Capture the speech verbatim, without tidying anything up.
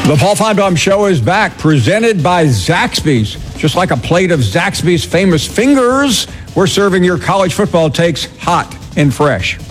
The Paul Finebaum Show is back, presented by Zaxby's. Just like a plate of Zaxby's famous fingers, we're serving your college football takes hot and fresh.